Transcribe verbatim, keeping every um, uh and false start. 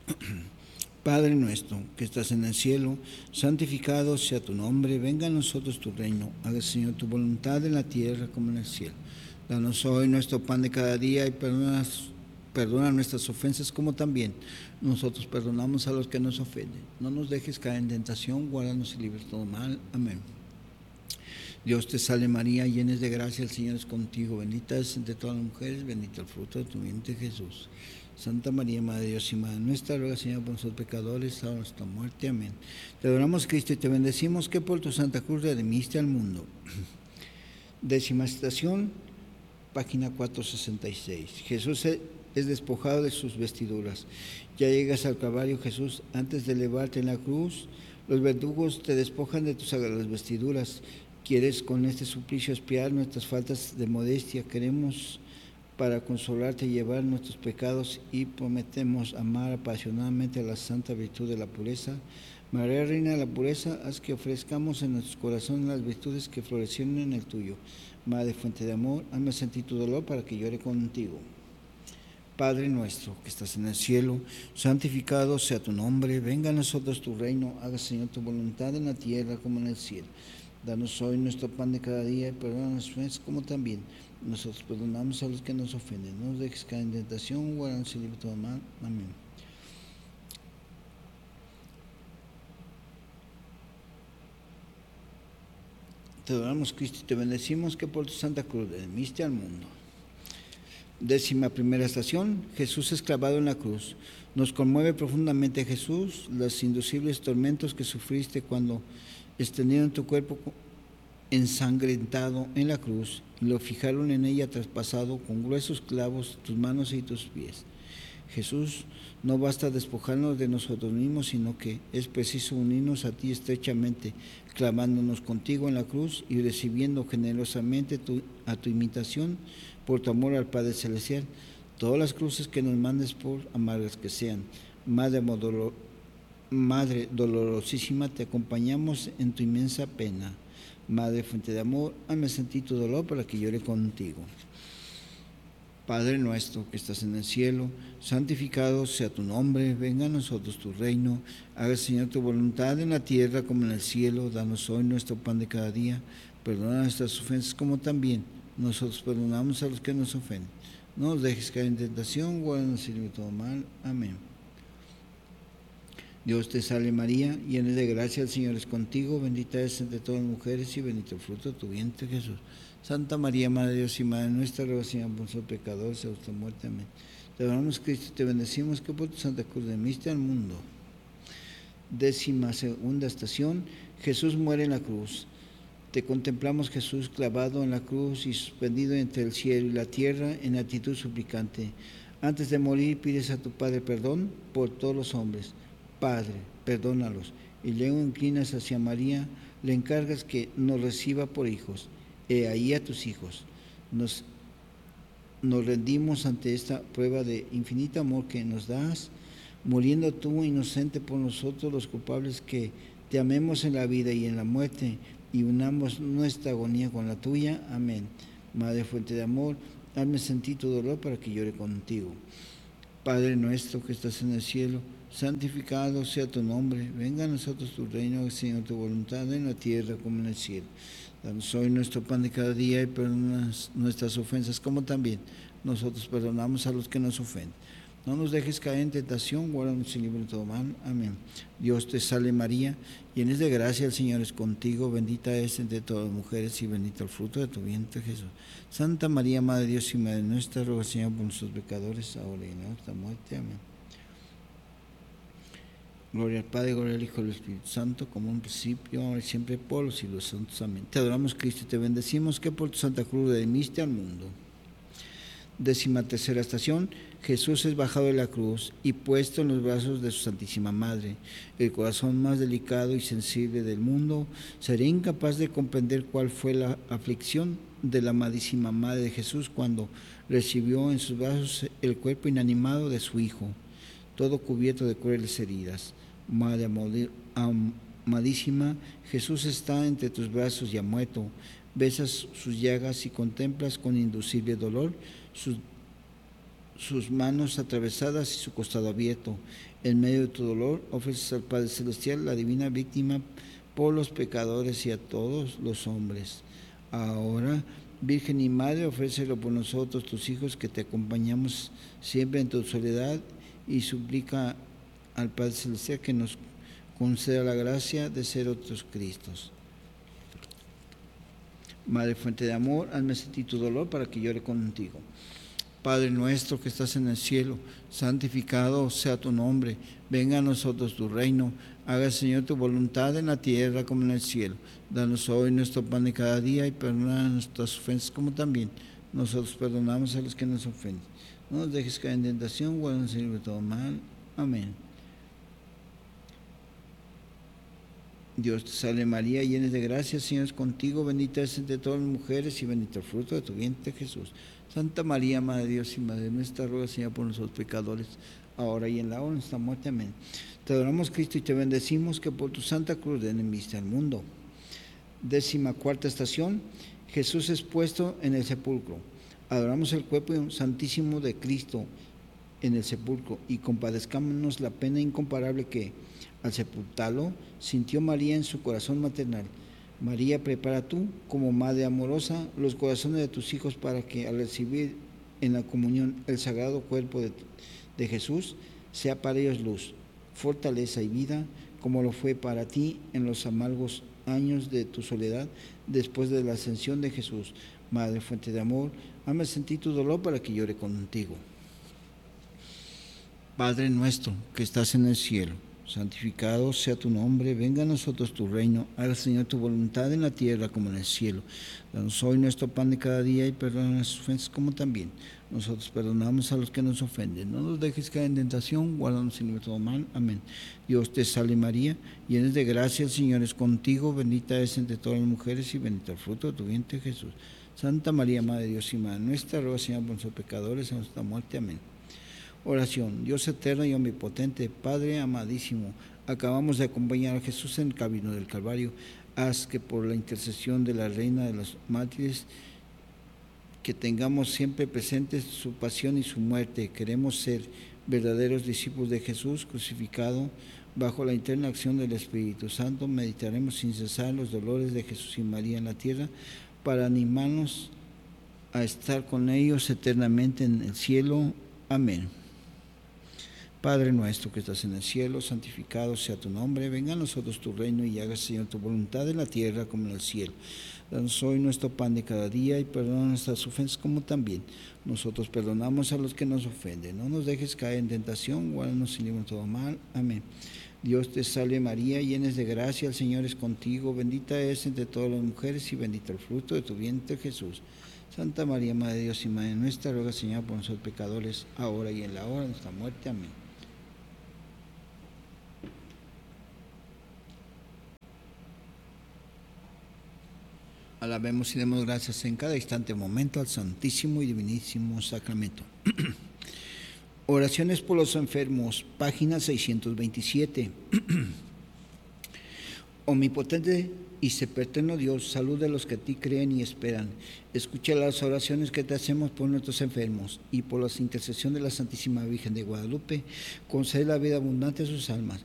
Padre nuestro, que estás en el cielo, santificado sea tu nombre, venga a nosotros tu reino, haga Señor tu voluntad en la tierra como en el cielo. Danos hoy nuestro pan de cada día y perdona, perdona nuestras ofensas como también nosotros perdonamos a los que nos ofenden. No nos dejes caer en tentación, guárdanos y libres de todo mal. Amén. Dios te salve María, llena de gracia, el Señor es contigo, bendita eres entre todas las mujeres, bendito el fruto de tu vientre Jesús. Santa María, Madre de Dios y Madre nuestra, ruega Señor por nosotros pecadores, ahora nuestra muerte. Amén. Te adoramos Cristo y te bendecimos que por tu Santa Cruz redimiste al mundo. Décima estación, página cuatrocientos sesenta y seis. Jesús es despojado de sus vestiduras. Ya llegas al Calvario, Jesús, antes de elevarte en la cruz, los verdugos te despojan de tus sagradas vestiduras. Quieres con este suplicio expiar nuestras faltas de modestia. Queremos para consolarte llevar nuestros pecados y prometemos amar apasionadamente a la santa virtud de la pureza. María, Reina de la Pureza, haz que ofrezcamos en nuestros corazones las virtudes que florecieron en el tuyo. Madre fuente de amor, hazme sentir tu dolor para que llore contigo. Padre nuestro, que estás en el cielo, santificado sea tu nombre, venga a nosotros tu reino, haga Señor tu voluntad en la tierra como en el cielo. Danos hoy nuestro pan de cada día y perdona nuestras ofensas como también nosotros perdonamos a los que nos ofenden. No nos dejes caer en tentación, guárdanos y líbranos de todo mal. Amén. Te adoramos Cristo y te bendecimos que por tu Santa Cruz redimiste al mundo. Décima primera estación, Jesús es clavado en la cruz. Nos conmueve profundamente Jesús, los inducibles tormentos que sufriste cuando extendieron tu cuerpo ensangrentado en la cruz y lo fijaron en ella traspasado con gruesos clavos tus manos y tus pies. Jesús, no basta despojarnos de nosotros mismos, sino que es preciso unirnos a ti estrechamente, clavándonos contigo en la cruz y recibiendo generosamente tu, a tu imitación por tu amor al Padre Celestial. Todas las cruces que nos mandes, por amargas que sean, Madre, dolor, Madre dolorosísima, te acompañamos en tu inmensa pena. Madre fuente de amor, hazme sentir tu dolor para que llore contigo. Padre nuestro que estás en el cielo, santificado sea tu nombre, venga a nosotros tu reino, haga Señor tu voluntad en la tierra como en el cielo. Danos hoy nuestro pan de cada día, perdona nuestras ofensas como también nosotros perdonamos a los que nos ofenden. No nos dejes caer en tentación, guárdanos y líbranos de todo mal. Amén. Dios te salve María, llena de gracia, el Señor es contigo, bendita eres entre todas las mujeres y bendito el fruto de tu vientre Jesús. Santa María, Madre de Dios y Madre nuestra, ruega Señor por nosotros pecadores, hasta nuestra muerte. Amén. Te adoramos Cristo y te bendecimos que por tu Santa Cruz redimiste al mundo. Décima segunda estación, Jesús muere en la cruz. Te contemplamos Jesús clavado en la cruz y suspendido entre el cielo y la tierra en actitud suplicante. Antes de morir pides a tu Padre perdón por todos los hombres. Padre, perdónalos. Y luego inclinas hacia María, le encargas que nos reciba por hijos. He ahí a tus hijos. Nos, nos rendimos ante esta prueba de infinito amor que nos das, muriendo tú inocente por nosotros los culpables, que te amemos en la vida y en la muerte, y unamos nuestra agonía con la tuya. Amén. Madre fuente de amor, hazme sentir tu dolor para que llore contigo. Padre nuestro que estás en el cielo, santificado sea tu nombre, venga a nosotros tu reino, Señor, tu voluntad en la tierra como en el cielo. Danos hoy nuestro pan de cada día y perdona nuestras ofensas como también nosotros perdonamos a los que nos ofenden. No nos dejes caer en tentación, guárdanos y líbranos de todo mal. Amén. Dios te salve María, llena de gracia, el Señor es contigo, bendita es entre todas las mujeres y bendito el fruto de tu vientre Jesús. Santa María, Madre de Dios y Madre nuestra, ruega Señor por nuestros pecadores, ahora y en nuestra muerte. Amén. Gloria al Padre, gloria al Hijo y al Espíritu Santo, como en principio, ahora y siempre, por los siglos santos. Amén. Te adoramos, Cristo, y te bendecimos que por tu Santa Cruz redimiste al mundo. Décima tercera estación, Jesús es bajado de la cruz y puesto en los brazos de su Santísima Madre. El corazón más delicado y sensible del mundo sería incapaz de comprender cuál fue la aflicción de la amadísima Madre de Jesús cuando recibió en sus brazos el cuerpo inanimado de su Hijo, todo cubierto de crueles heridas. Madre amadísima, Jesús está entre tus brazos y ha muerto. Besas sus llagas y contemplas con inducible dolor sus, sus manos atravesadas y su costado abierto. En medio de tu dolor, ofreces al Padre Celestial la divina víctima por los pecadores y a todos los hombres. Ahora, Virgen y Madre, ofrécelo por nosotros, tus hijos, que te acompañamos siempre en tu soledad, y suplica al Padre Celestial que nos conceda la gracia de ser otros Cristos. Madre fuente de amor, hazme sentir tu dolor para que llore contigo. Padre nuestro que estás en el cielo, santificado sea tu nombre. Venga a nosotros tu reino. Haga, Señor, tu voluntad en la tierra como en el cielo. Danos hoy nuestro pan de cada día y perdona nuestras ofensas como también nosotros perdonamos a los que nos ofenden. No nos dejes caer en tentación, guárdanos de todo mal. Amén. Dios te salve María, llena de gracia, el Señor es contigo, bendita eres entre todas las mujeres y bendito el fruto de tu vientre Jesús. Santa María, Madre de Dios y Madre nuestra, ruega, Señor, por nosotros pecadores, ahora y en la hora de nuestra muerte. Amén. Te adoramos, Cristo, y te bendecimos, que por tu santa cruz redimiste al mundo. Décima cuarta estación, Jesús es puesto en el sepulcro. Adoramos el cuerpo santísimo de Cristo en el sepulcro y compadezcámonos la pena incomparable que, al sepultarlo, sintió María en su corazón maternal. María, prepara tú, como Madre amorosa, los corazones de tus hijos para que, al recibir en la comunión el sagrado cuerpo de, de Jesús, sea para ellos luz, fortaleza y vida, como lo fue para ti en los amargos años de tu soledad después de la ascensión de Jesús. Madre fuente de amor, hazme sentir tu dolor para que llore contigo. Padre nuestro que estás en el cielo, santificado sea tu nombre, venga a nosotros tu reino, haga, Señor, tu voluntad en la tierra como en el cielo. Danos hoy nuestro pan de cada día y perdona nuestras ofensas como también nosotros perdonamos a los que nos ofenden. No nos dejes caer en tentación, guárdanos en todo mal. Amén. Dios te salve María, llena de gracia, el Señor es contigo, bendita eres entre todas las mujeres y bendito el fruto de tu vientre Jesús. Santa María, Madre de Dios y Madre nuestra, ruega, Señor, por nosotros pecadores, en nuestra muerte. Amén. Oración. Dios eterno y omnipotente, Padre amadísimo, acabamos de acompañar a Jesús en el camino del Calvario. Haz que por la intercesión de la Reina de los Mártires, que tengamos siempre presentes su pasión y su muerte. Queremos ser verdaderos discípulos de Jesús crucificado. Bajo la eterna acción del Espíritu Santo, meditaremos sin cesar los dolores de Jesús y María en la tierra, para animarnos a estar con ellos eternamente en el cielo. Amén. Padre nuestro que estás en el cielo, santificado sea tu nombre, venga a nosotros tu reino y haga, Señor, tu voluntad en la tierra como en el cielo. Danos hoy nuestro pan de cada día y perdona nuestras ofensas como también nosotros perdonamos a los que nos ofenden. No nos dejes caer en tentación, guárdanos y líbranos de todo mal. Amén. Dios te salve María, llena de gracia, el Señor es contigo, bendita eres entre todas las mujeres y bendito el fruto de tu vientre Jesús. Santa María, Madre de Dios y Madre nuestra, ruega, Señor, por nosotros pecadores, ahora y en la hora de nuestra muerte. Amén. Alabemos y demos gracias en cada instante, momento, al Santísimo y Divinísimo Sacramento. Oraciones por los enfermos, página seiscientos veintisiete. Omnipotente y seperterno Dios, salud de los que a ti creen y esperan. Escucha las oraciones que te hacemos por nuestros enfermos y por la intercesión de la Santísima Virgen de Guadalupe, concede la vida abundante a sus almas.